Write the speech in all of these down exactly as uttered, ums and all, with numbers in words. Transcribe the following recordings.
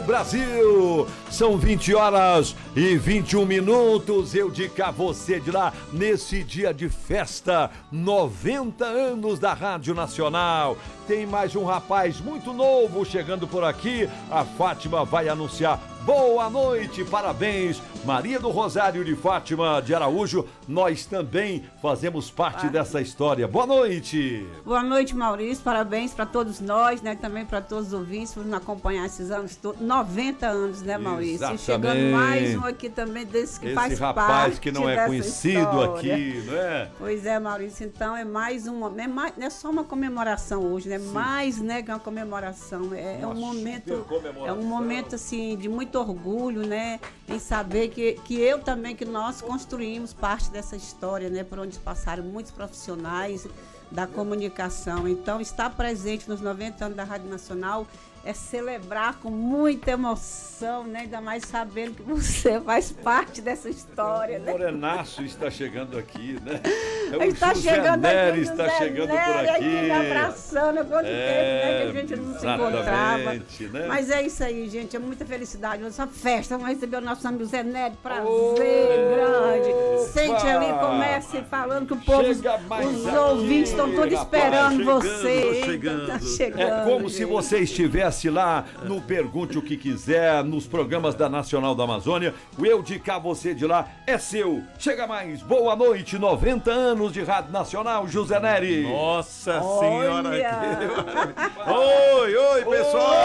Brasil! São vinte horas e vinte e um minutos. Eu de cá, você de lá, nesse dia de festa, noventa anos da Rádio Nacional. Tem mais um rapaz muito novo chegando por aqui. A Fátima vai anunciar. Boa noite, parabéns, Maria do Rosário de Fátima de Araújo. Nós também fazemos parte ah. dessa história. Boa noite. Boa noite, Maurício. Parabéns para todos nós, né? Também para todos os ouvintes por nos acompanhar esses anos todos. noventa anos, né, Maurício? Exatamente. E chegando mais um aqui também desse que Esse faz rapaz parte que não é conhecido história. aqui, não é? Pois é, Maurício. Então é mais uma, não é, mais, não é só uma comemoração hoje, né? Sim. Mais, né, que uma comemoração. É, é um momento, é um momento assim de muito orgulho. Orgulho, né, em saber que, que eu também, que nós construímos parte dessa história, né, por onde passaram muitos profissionais da comunicação. Então, estar presente nos noventa anos da Rádio Nacional é celebrar com muita emoção, né, ainda mais sabendo que você faz parte dessa história, né? O Morenaço está chegando aqui, né? É está o José chegando Nery aqui, está José chegando Nery, por aqui. Me abraçando, há quanto é, tempo, né, que a gente não se encontrava. Né? Mas é isso aí, gente, é muita felicidade. Essa festa, vamos receber o nosso amigo Zé Nery, prazer Opa! grande. Sente ali, comece falando que o povo, os aqui, ouvintes estão todos esperando chegando, você. Chegando. Tá chegando, é como gente. se você estivesse lá no Pergunte o que quiser, nos programas da Nacional da Amazônia. O Eu de cá, você de lá é seu. Chega mais. Boa noite, noventa anos de Rádio Nacional, José Nery. Nossa Olha. Senhora. Oi, oi, pessoal.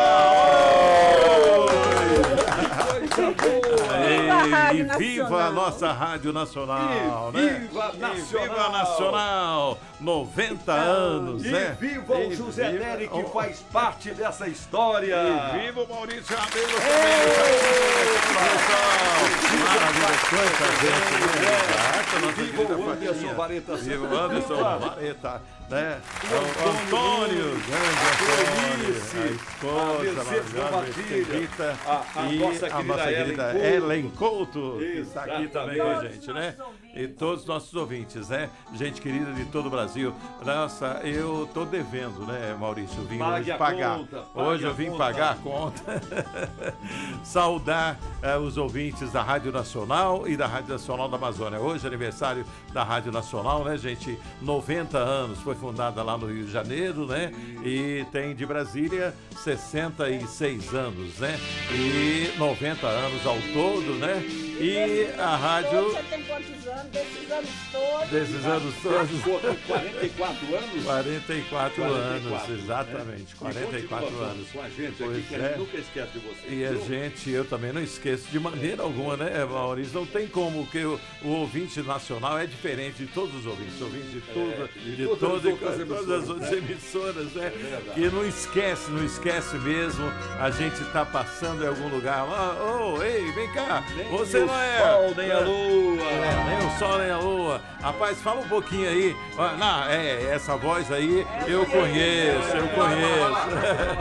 Ei, e viva a nossa Rádio Nacional, e né? Viva Nacional. E viva a Nacional. noventa anos, e né? Viva o e José viva... Nery, que faz parte dessa história. E viva o Maurício Rabelo também. Maravilha, quanta gente. Viva o Anderson Vareta. Viva o Anderson Vareta, né? O Antônio, grande Antônio, a esposa maravilhosa, Rita, e a nossa querida Ellen Couto, que está aqui também com a gente, né? E todos os nossos ouvintes, né? Gente querida de todo o Brasil. Nossa, eu tô devendo, né, Maurício? Eu vim hoje pagar. Hoje eu vim pagar a conta. Saudar eh, os ouvintes da Rádio Nacional e da Rádio Nacional da Amazônia. Hoje é aniversário da Rádio Nacional, né, gente? noventa anos, foi fundada lá no Rio de Janeiro, né? E tem de Brasília sessenta e seis anos, né? E noventa anos ao todo, né? E a rádio... Você tem quantos anos? Desses anos todos? Desses anos todos? quarenta e quatro anos? quarenta e quatro anos, quarenta e quatro, exatamente. Né? quarenta e quatro anos. Com a gente pois aqui, que é. a gente nunca esquece de você. E a gente, eu também não esqueço de maneira alguma, né, Maurício? Não tem como, que o, o ouvinte nacional é diferente de todos os ouvintes. Ouvintes de tudo, É, de de, todas todo, as de outras todas emissoras, as outras né? emissoras, né? É que não esquece, não esquece mesmo. A gente tá passando em algum lugar. Oh, oh, ei, vem cá. Nem Você o não é. sol, nem a lua. É, nem o sol, nem a lua. Rapaz, fala um pouquinho aí. Ah, não, é, essa voz aí eu conheço, eu conheço.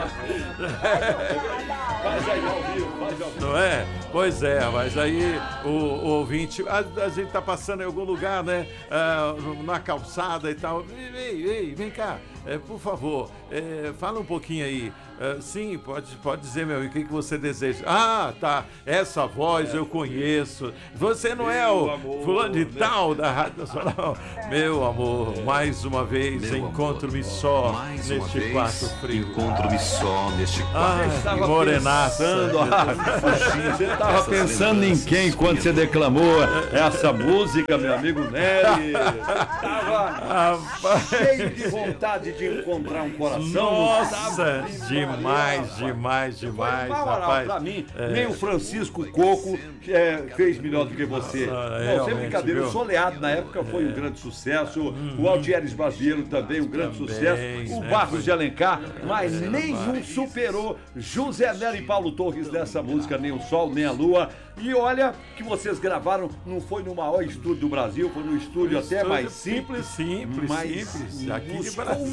Faz aí ao vivo, faz ao vivo. Não é? Pois é, mas aí o, o ouvinte, a, a gente tá passando em algum lugar, né? Ah, na calçada e tal. Ei, ei, vem cá, é, por favor, é, fala um pouquinho aí. É, sim, pode, pode dizer, meu, o que, que você deseja? Ah, tá, essa voz eu conheço. Você não é o amor, fulano de né? tal da Rádio Nacional? Meu amor, mais uma vez, encontro-me só mais uma neste vez, quarto frio. Encontro-me só neste quarto. Ai, Tava morenaça. pensando, Você estava pensando em quem quando você declamou essa música, meu amigo Nery? Tava cheio de vontade de encontrar um coração. Nossa, demais, demais, demais, rapaz. Pra mim, É. nem o Francisco Coco é, fez melhor do que você. Nossa, Não, sem realmente, brincadeira, viu? o Soleado na época foi um grande sucesso, o Altieres Brasileiro também um grande Também, sucesso, o né? Barros de Alencar, mas É, nenhum rapaz. superou José Nery e Paulo Torres nessa música, nem o Sol, nem a Lua. E olha que vocês gravaram, não foi no maior estúdio do Brasil, foi no estúdio até Estúdio mais simples, simples, mas simples, aqui de buscou o Brasília.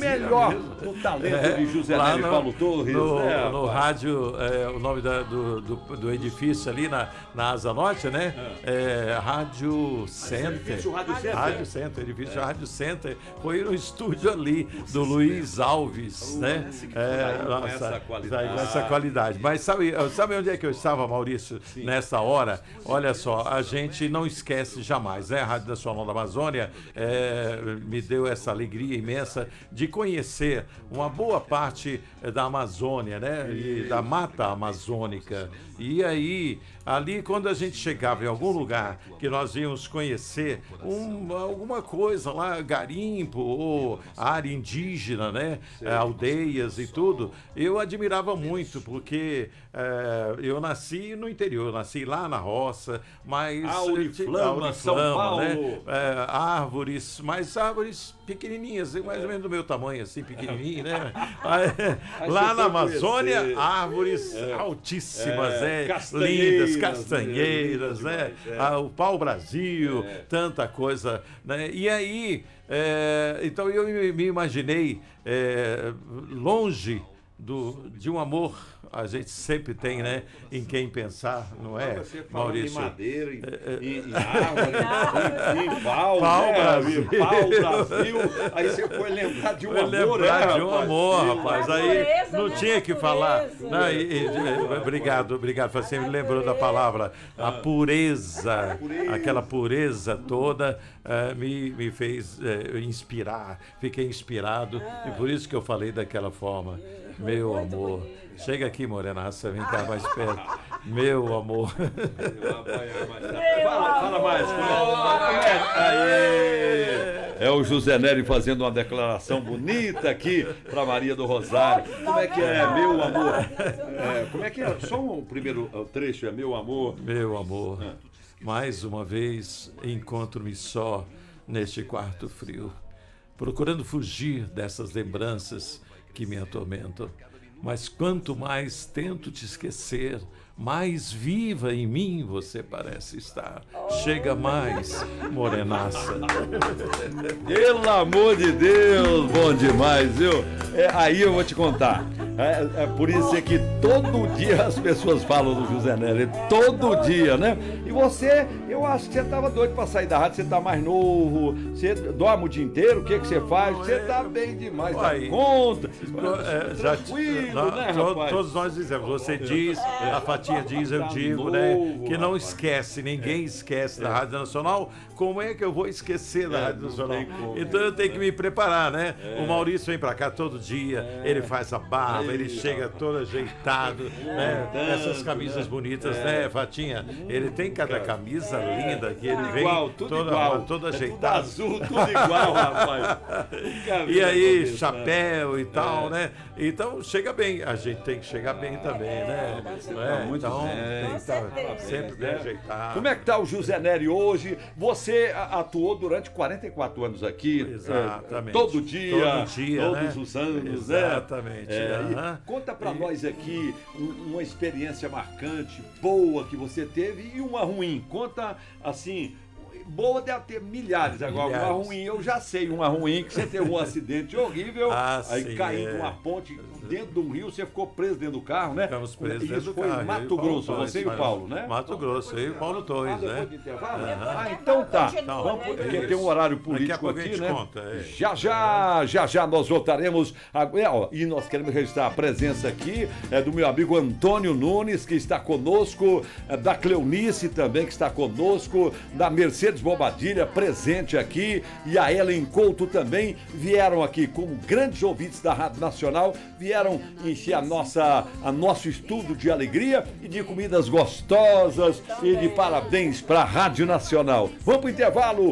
melhor no talento é, de José Nery e Paulo Torres. No, né, no rádio, é, o nome da, do, do, do edifício ali na, na Asa Norte, né? É. É, Rádio Center. Rádio Center. Rádio Center, edifício é. Rádio Center. Foi no estúdio ali do Luiz Alves, uh, né? É, com nossa, essa qualidade. Com essa qualidade. Mas sabe, sabe onde é que eu estava, Maurício, Sim. nessa hora? Olha só, a gente não esquece jamais, né? A Rádio Nacional da Amazônia é, me deu essa alegria imensa de conhecer uma boa parte da Amazônia, né? E da Mata Amazônica. E aí, ali, quando a gente chegava em algum lugar que nós íamos conhecer um, alguma coisa lá, garimpo ou área indígena, né? É, aldeias e tudo, eu admirava muito, porque é, eu nasci no interior, eu nasci lá na roça, mas... Auriflama, São Paulo. Né? É, árvores, mas árvores pequenininhas, mais ou menos do meu tamanho, assim, pequenininho, né? Aí, lá na Amazônia, conhecer. árvores é. altíssimas, é. É, lindas, castanheiras, né? É. Ah, o pau-brasil, é. tanta coisa, né? E aí, é, então eu me imaginei é, longe do, de um amor. A gente sempre tem, né, em quem pensar, não é, você Maurício? Em madeira, em, em, em árvore, em pau, pau, né? Brasil. pau, Brasil. Aí você foi lembrar de um foi amor, lembrar né, de um rapaz? amor, rapaz. Aí natureza, não né? tinha que falar. Não, e, e, obrigado, obrigado. Você me lembrou da palavra. A pureza, aquela pureza toda uh, me, me fez uh, inspirar. Fiquei inspirado e por isso que eu falei daquela forma. Meu amor. Chega aqui, Morenaça, vem cá mais perto. Meu amor. Fala, fala mais. Aê! É o José Nery fazendo uma declaração bonita aqui para Maria do Rosário. Como é que é, meu amor? É, como é que é? Só um primeiro trecho, é meu amor. Meu amor, mais uma vez encontro-me só neste quarto frio, procurando fugir dessas lembranças que me atormentam. Mas quanto mais tento te esquecer, mais viva em mim você parece estar. Chega mais, Morenaça. Pelo amor de Deus, bom demais, viu? É, aí eu vou te contar. É, é por isso é que todo dia as pessoas falam do José Nery. Todo dia, né? E você, eu acho que você estava doido para sair da rádio, você está mais novo, você dorme o dia inteiro, o que, que você faz? Você está bem demais, dá conta. É, já, tranquilo, não, né, rapaz? Todos nós dizemos, você diz, a Fatinha diz, eu digo, né? Que não esquece, ninguém esquece da Rádio Nacional. Como é que eu vou esquecer da Rádio Nacional? Então eu tenho que me preparar, né? O Maurício vem para cá todo dia, ele faz a barba, ele chega todo ajeitado, né? Essas camisas bonitas, né, Fatinha? Ele tem cada camisa linda que ele vem igual, tudo toda, igual. todo ajeitado. É tudo azul, tudo igual, rapaz. E aí, chapéu e tal, né? Então chega bem, a gente tem que chegar bem também, né? É, muito então bem. tem que estar sempre bem ajeitado. Como é que tá o José Nery hoje? Você atuou durante quarenta e quatro anos aqui. Exatamente. É, todo dia. Todo dia, todos né? os anos, Exatamente. né? É, uhum. Conta pra e... nós aqui uma experiência marcante, boa que você teve e uma ruim. Conta assim. Boa deve ter milhares, agora milhares. Uma ruim eu já sei, uma ruim que você teve um acidente horrível, ah, aí sim, caiu é. numa ponte dentro de um rio, você ficou preso dentro do carro, né? Ficamos presos Isso dentro do foi carro. em Mato Grosso, Paulo, você e o Paulo, né? Mato Grosso, eu e o Paulo Torres, ah, né? De ah, então tá. Então, Vamos, porque tem um horário político aqui, aqui, né? Conta, é. Já já, já já nós voltaremos. A, é, ó, e nós queremos registrar a presença aqui é, do meu amigo Antônio Nunes, que está conosco, é, da Cleonice também, que está conosco, da Mercedes Bobadilha, presente aqui, e a Ellen Couto também, vieram aqui como grandes ouvintes da Rádio Nacional, vieram encher a nossa, a nosso estudo de alegria e de comidas gostosas e de parabéns para a Rádio Nacional. Vamos para o intervalo.